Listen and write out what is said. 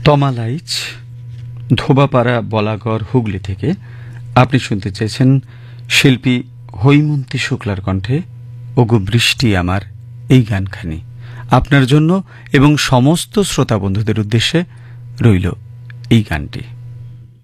তমালাইচ ধোবাপাড়া বলাগড় হুগলি থেকে আপনি শুনতে চেয়েছেন শিল্পী হৈমন্তী শুক্লার কণ্ঠে ওগো বৃষ্টি আমার এই গানখানি আপনার জন্য এবং সমস্ত শ্রোতা বন্ধুদের উদ্দেশ্যে রইল এই গানটি।